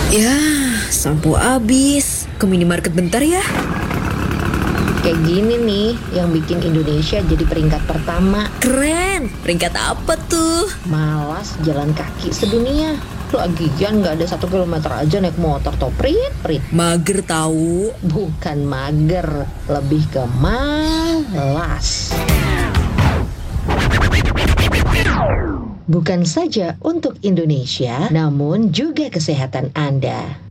Ya, sampo habis. Ke minimarket bentar ya. Kayak gini nih yang bikin Indonesia jadi peringkat pertama. Keren. Peringkat apa tuh? Malas jalan kaki sedunia. Lagian gak ada 1 kilometer aja naik motor toh prit. Mager tahu. Bukan mager, lebih ke malas. Bukan saja untuk Indonesia, namun juga kesehatan Anda.